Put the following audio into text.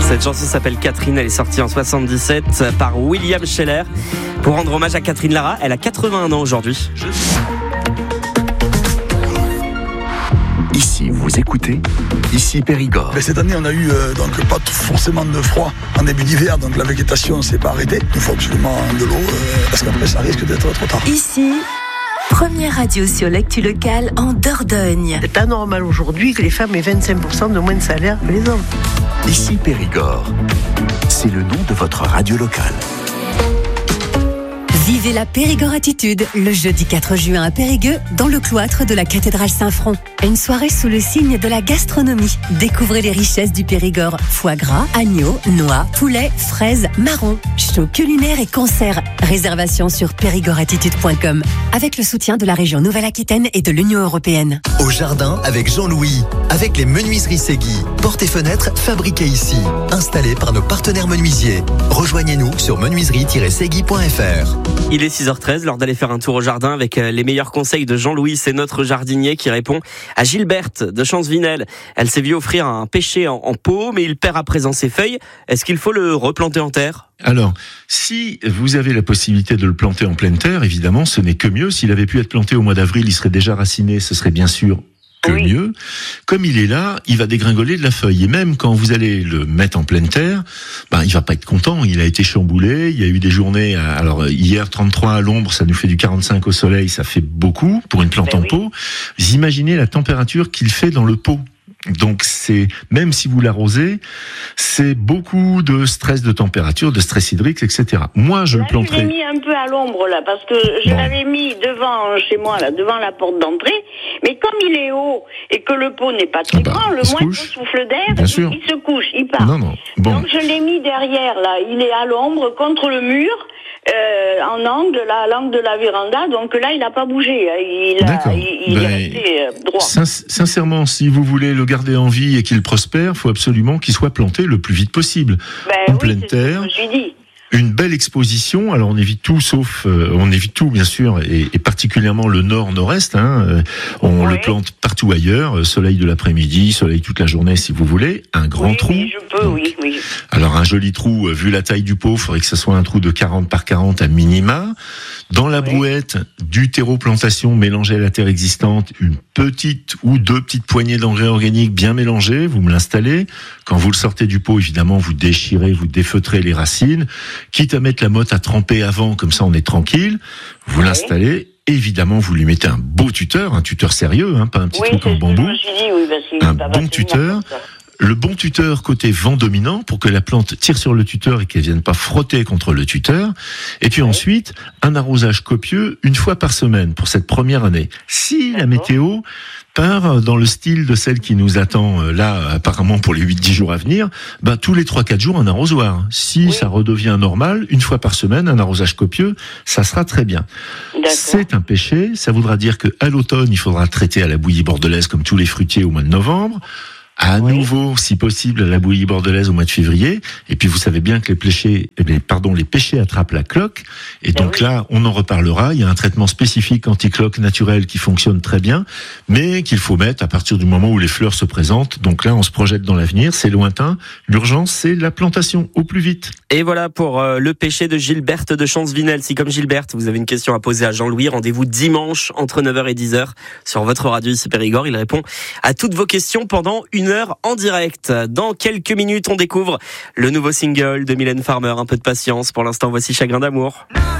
Cette chanson s'appelle Catherine, elle est sortie en 77 par William Scheller. Pour rendre hommage à Catherine Lara, elle a 81 ans aujourd'hui. Ici, vous écoutez, ici Périgord. Mais cette année, on a eu donc pas forcément de froid en début d'hiver, donc la végétation s'est pas arrêtée. Il faut absolument de l'eau, parce qu'après ça risque d'être trop tard. Ici, première radio sur l'actu locale en Dordogne. C'est pas normal aujourd'hui que les femmes aient 25% de moins de salaire que les hommes. Ici Périgord, c'est le nom de votre radio locale. Vivez la Périgord Attitude le jeudi 4 juin à Périgueux dans le cloître de la cathédrale Saint-Front. Une soirée sous le signe de la gastronomie. Découvrez les richesses du Périgord. Foie gras, agneau, noix, poulet, fraises, marrons, show culinaire et concerts. Réservation sur périgorattitude.com avec le soutien de la région Nouvelle-Aquitaine et de l'Union européenne. Au jardin avec Jean-Louis, avec les menuiseries Segui. Portes et fenêtres fabriquées ici, installées par nos partenaires menuisiers. Rejoignez-nous sur menuiserie-segui.fr. Il est 6h13, l'heure d'aller faire un tour au jardin avec les meilleurs conseils de Jean-Louis. C'est notre jardinier qui répond à Gilberte de Champsvinel. Elle s'est vue offrir un pêcher en pot, mais il perd à présent ses feuilles. Est-ce qu'il faut le replanter en terre ? Alors, si vous avez la possibilité de le planter en pleine terre, évidemment, ce n'est que mieux. S'il avait pu être planté au mois d'avril, il serait déjà raciné, ce serait bien sûr que mieux. Comme il est là, il va dégringoler de la feuille. Et même quand vous allez le mettre en pleine terre, il va pas être content. Il a été chamboulé. Il y a eu des journées, alors hier 33 à l'ombre, ça nous fait du 45 au soleil, ça fait beaucoup pour une plante en pot. Vous imaginez la température qu'il fait dans le pot. Donc c'est, même si vous l'arrosez, c'est beaucoup de stress de température, de stress hydrique, etc. Moi, je le planterai. Je l'ai mis un peu à l'ombre là, parce que je l'avais mis devant chez moi là, devant la porte d'entrée. Mais comme il est haut et que le pot n'est pas très grand, le moindre souffle d'air, il se couche, il part. Non. Bon. Donc je l'ai mis derrière là. Il est à l'ombre contre le mur. En angle, à l'angle de la véranda, donc là il n'a pas bougé, il est resté droit. Sincèrement, si vous voulez le garder en vie et qu'il prospère, il faut absolument qu'il soit planté le plus vite possible. En pleine terre. Je me suis dit. Une belle exposition. Alors on évite tout, on évite tout bien sûr, et particulièrement le nord-nord-est. On le plante partout ailleurs. Soleil de l'après-midi, soleil toute la journée si vous voulez. Un grand trou. Oui, je peux, oui. Alors un joli trou, vu la taille du pot, il faudrait que ce soit un trou de 40 par 40 à minima. Dans la brouette, du terreau plantation mélangé à la terre existante, une petite ou deux petites poignées d'engrais organiques bien mélangées, vous me l'installez. Quand vous le sortez du pot, évidemment, vous déchirez, vous défeutrez les racines. Quitte à mettre la motte à tremper avant, comme ça on est tranquille. Vous l'installez. Évidemment, vous lui mettez un beau tuteur, un tuteur sérieux, pas un petit truc en bambou. Un bon tuteur. Le bon tuteur côté vent dominant pour que la plante tire sur le tuteur et qu'elle vienne pas frotter contre le tuteur. Et puis ensuite, un arrosage copieux une fois par semaine pour cette première année. Si la météo part dans le style de celle qui nous attend là apparemment pour les 8-10 jours à venir, tous les 3-4 jours un arrosoir. Si ça redevient normal, une fois par semaine, un arrosage copieux, ça sera très bien. C'est un pêcher, ça voudra dire qu'à l'automne, il faudra traiter à la bouillie bordelaise comme tous les fruitiers au mois de novembre. À nouveau, si possible, à la bouillie bordelaise au mois de février. Et puis, vous savez bien que les pêchers attrapent la cloque. Et donc là, on en reparlera. Il y a un traitement spécifique anti-cloque naturel qui fonctionne très bien, mais qu'il faut mettre à partir du moment où les fleurs se présentent. Donc là, on se projette dans l'avenir. C'est lointain. L'urgence, c'est la plantation au plus vite. Et voilà pour le pêcher de Gilberte de Champsvinel. Si comme Gilberte, vous avez une question à poser à Jean-Louis, rendez-vous dimanche entre 9h et 10h sur votre radio ici Périgord. Il répond à toutes vos questions pendant une heure en direct. Dans quelques minutes, on découvre le nouveau single de Mylène Farmer. Un peu de patience. Pour l'instant, voici Chagrin d'amour.